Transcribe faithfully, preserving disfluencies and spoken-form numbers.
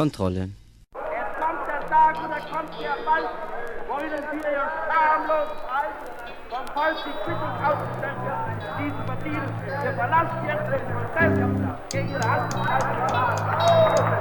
Kontrolle. Es kommt der Tag und er kommt sehr bald, wollen wir ja schamlos alt vom Volk die Quittung ausgestellt wird, die sie verdienen. Wir verlassen jetzt den Prozess gegen ihre Hand.